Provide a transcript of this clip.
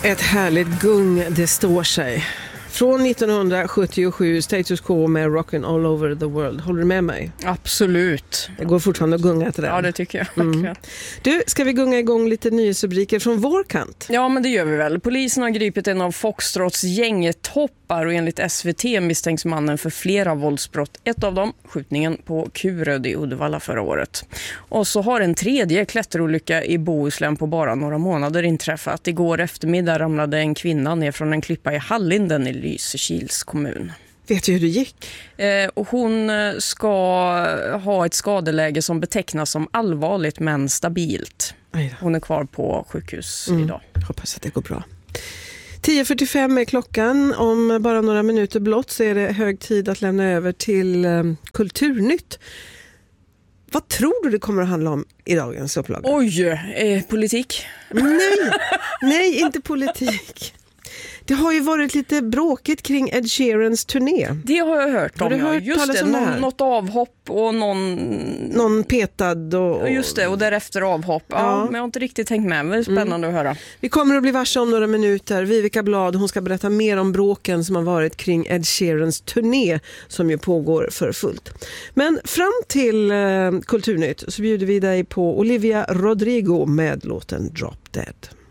Ett härligt gung, det står sig. Från 1977, Status Quo med Rockin' All Over the World. Håller du med mig? Absolut. Det går fortfarande att gunga till det. Ja, det tycker jag. Du, ska vi gunga igång lite nyhetsrubriker från vår kant? Ja, men det gör vi väl. Polisen har gripit en av Foxtrots gängetoppar och enligt SVT misstänks mannen för flera våldsbrott. Ett av dem, skjutningen på Kuröd i Uddevalla förra året. Och så har en tredje klätterolycka i Bohuslän på bara några månader inträffat. Igår eftermiddag ramlade en kvinna ner från en klippa i Hallinden i Lysekils kommun. Vet du hur det gick? Och hon ska ha ett skadeläge som betecknas som allvarligt men stabilt. Hon är kvar på sjukhus idag. Hoppas att det går bra. 10:45 är klockan. Om bara några minuter blott så är det hög tid att lämna över till Kulturnytt. Vad tror du det kommer att handla om i dagens upplaga? Oj, politik? Nej, inte politik. Det har ju varit lite bråkigt kring Ed Sheerans turné. Det har jag hört om. Har du hört just talas om det här? Något avhopp och någon petad och just det, och därefter avhopp. Ja, men jag har inte riktigt tänkt med. Det är spännande att höra. Vi kommer att bli varse om några minuter. Vivica Blad, hon ska berätta mer om bråken som har varit kring Ed Sheerans turné som ju pågår för fullt. Men fram till Kulturnytt så bjuder vi dig på Olivia Rodrigo med låten Drop Dead.